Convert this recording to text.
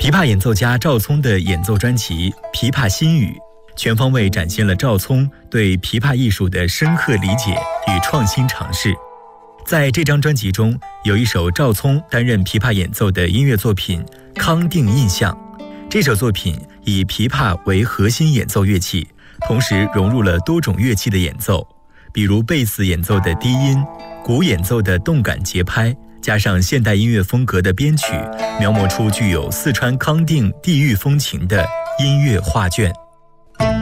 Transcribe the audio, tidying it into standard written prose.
琵琶演奏家赵聪的演奏专辑《琵琶心语》全方位展现了赵聪对琵琶艺术的深刻理解与创新尝试。在这张专辑中，有一首赵聪担任琵琶演奏的音乐作品《康定印象》。这首作品以琵琶为核心演奏乐器，同时融入了多种乐器的演奏，比如贝斯演奏的低音、鼓演奏的动感节拍，加上现代音乐风格的编曲，描摹出具有四川康定地域风情的音乐画卷。